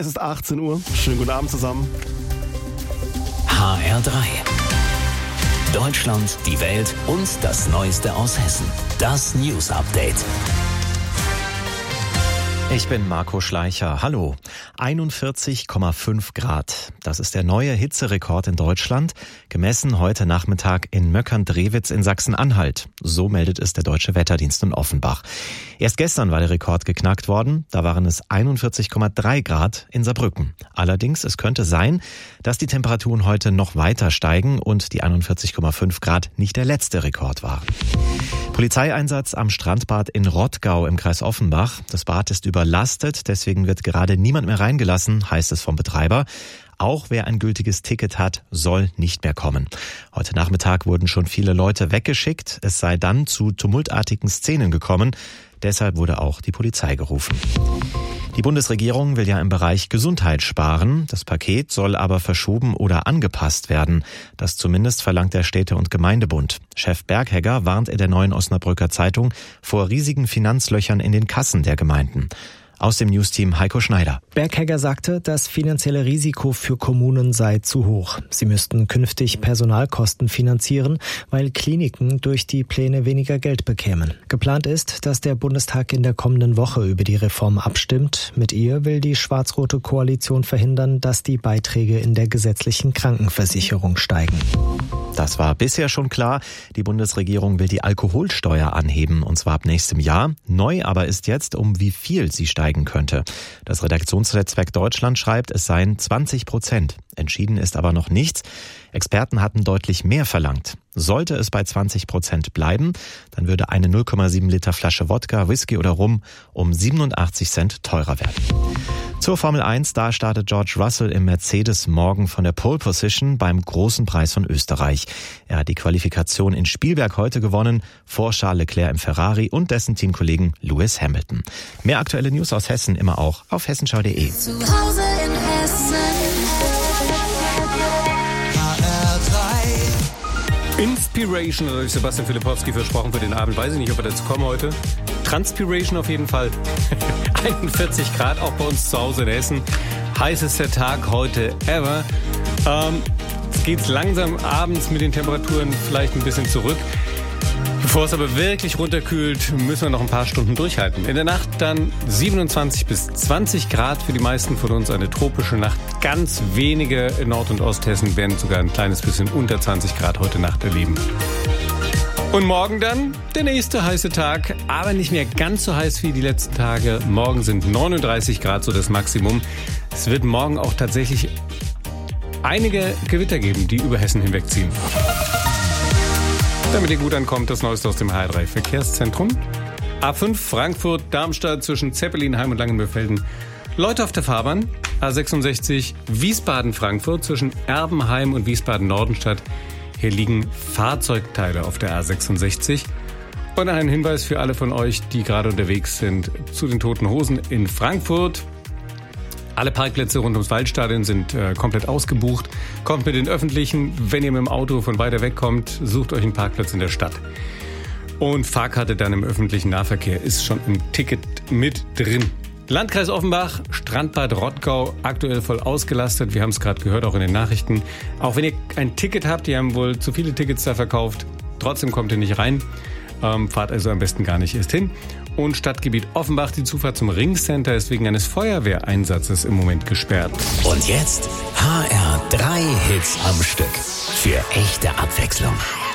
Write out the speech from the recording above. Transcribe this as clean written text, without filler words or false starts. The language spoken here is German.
Es ist 18 Uhr. Schönen guten Abend zusammen. HR3. Deutschland, die Welt und das Neueste aus Hessen. Das News Update. Ich bin Marco Schleicher. Hallo. 41,5 Grad. Das ist der neue Hitzerekord in Deutschland, gemessen heute Nachmittag in Möckern-Drewitz in Sachsen-Anhalt. So meldet es der Deutsche Wetterdienst in Offenbach. Erst gestern war der Rekord geknackt worden. Da waren es 41,3 Grad in Saarbrücken. Allerdings, es könnte sein, dass die Temperaturen heute noch weiter steigen und die 41,5 Grad nicht der letzte Rekord waren. Polizeieinsatz am Strandbad in Rottgau im Kreis Offenbach. Das Bad ist überlastet, deswegen wird gerade niemand mehr reingelassen, heißt es vom Betreiber. Auch wer ein gültiges Ticket hat, soll nicht mehr kommen. Heute Nachmittag wurden schon viele Leute weggeschickt. Es sei dann zu tumultartigen Szenen gekommen. Deshalb wurde auch die Polizei gerufen. Die Bundesregierung will ja im Bereich Gesundheit sparen. Das Paket soll aber verschoben oder angepasst werden. Das zumindest verlangt der Städte- und Gemeindebund. Chef Berghegger warnt in der Neuen Osnabrücker Zeitung vor riesigen Finanzlöchern in den Kassen der Gemeinden. Aus dem Newsteam Heiko Schneider. Berghegger sagte, das finanzielle Risiko für Kommunen sei zu hoch. Sie müssten künftig Personalkosten finanzieren, weil Kliniken durch die Pläne weniger Geld bekämen. Geplant ist, dass der Bundestag in der kommenden Woche über die Reform abstimmt. Mit ihr will die schwarz-rote Koalition verhindern, dass die Beiträge in der gesetzlichen Krankenversicherung steigen. Das war bisher schon klar. Die Bundesregierung will die Alkoholsteuer anheben, und zwar ab nächstem Jahr. Neu aber ist jetzt, um wie viel sie steigen könnte. Das Redaktionsnetzwerk Deutschland schreibt, es seien 20%. Entschieden ist aber noch nichts. Experten hatten deutlich mehr verlangt. Sollte es bei 20% bleiben, dann würde eine 0,7 Liter Flasche Wodka, Whisky oder Rum um 87 Cent teurer werden. Zur Formel 1, da startet George Russell im Mercedes morgen von der Pole Position beim Großen Preis von Österreich. Er hat die Qualifikation in Spielberg heute gewonnen, vor Charles Leclerc im Ferrari und dessen Teamkollegen Lewis Hamilton. Mehr aktuelle News aus Hessen immer auch auf hessenschau.de. Zu Hause in Hessen. Inspiration, oder durch Sebastian Filipowski versprochen für den Abend. Weiß ich nicht, ob wir dazu kommen heute. Transpiration auf jeden Fall. 41 Grad, auch bei uns zu Hause in Hessen. Heißester Tag heute ever. Jetzt geht's langsam abends mit den Temperaturen vielleicht ein bisschen zurück. Bevor es aber wirklich runterkühlt, müssen wir noch ein paar Stunden durchhalten. In der Nacht dann 27 bis 20 Grad für die meisten von uns, eine tropische Nacht. Ganz wenige in Nord- und Osthessen werden sogar ein kleines bisschen unter 20 Grad heute Nacht erleben. Und morgen dann der nächste heiße Tag, aber nicht mehr ganz so heiß wie die letzten Tage. Morgen sind 39 Grad so das Maximum. Es wird morgen auch tatsächlich einige Gewitter geben, die über Hessen hinwegziehen. Damit ihr gut ankommt, das Neueste aus dem HR3 Verkehrszentrum. A5 Frankfurt, Darmstadt zwischen Zeppelinheim und Langenmöfelden. Leute auf der Fahrbahn. A66 Wiesbaden-Frankfurt zwischen Erbenheim und Wiesbaden-Nordenstadt. Hier liegen Fahrzeugteile auf der A66. Und ein Hinweis für alle von euch, die gerade unterwegs sind, zu den Toten Hosen in Frankfurt. Alle Parkplätze rund ums Waldstadion sind komplett ausgebucht. Kommt mit den Öffentlichen. Wenn ihr mit dem Auto von weiter weg kommt, sucht euch einen Parkplatz in der Stadt. Und Fahrkarte dann im öffentlichen Nahverkehr ist schon im Ticket mit drin. Landkreis Offenbach, Strandbad Rottgau, aktuell voll ausgelastet. Wir haben es gerade gehört, auch in den Nachrichten. Auch wenn ihr ein Ticket habt, die haben wohl zu viele Tickets da verkauft. Trotzdem kommt ihr nicht rein. Fahrt also am besten gar nicht erst hin. Und Stadtgebiet Offenbach, die Zufahrt zum Ringcenter ist wegen eines Feuerwehreinsatzes im Moment gesperrt. Und jetzt HR3 Hits am Stück. Für echte Abwechslung.